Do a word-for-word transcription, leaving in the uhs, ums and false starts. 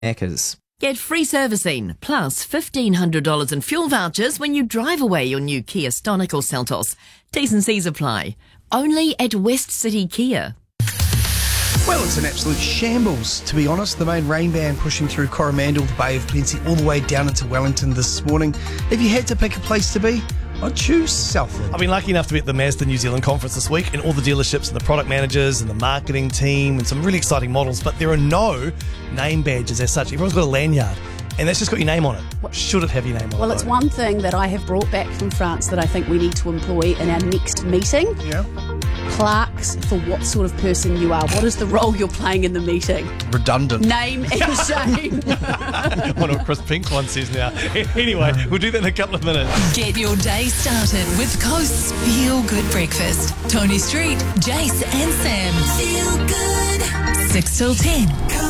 Macca's. Get free servicing, plus fifteen hundred dollars in fuel vouchers when you drive away your new Kia Stonic or Seltos. T's and C's apply. Only at West City Kia. Well, it's an absolute shambles, to be honest. The main rain band pushing through Coromandel, the Bay of Plenty, all the way down into Wellington this morning. If you had to pick a place to be, I'd choose Southland. I've been lucky enough to be at the Mazda New Zealand conference this week, and all the dealerships and the product managers and the marketing team and some really exciting models, but there are no name badges as such. Everyone's got a lanyard, and that's just got your name on it. Should it have your name on it? Well, it's one thing that I have brought back from France that I think we need to employ in our next meeting. Yeah. Plaques for what sort of person you are. What is the role you're playing in the meeting? Redundant. Name and shame. I wonder what Chris Pink one says now. Anyway, we'll do that in a couple of minutes. Get your day started with Coast's Feel Good Breakfast. Tony Street, Jace and Sam. Feel good. six till ten.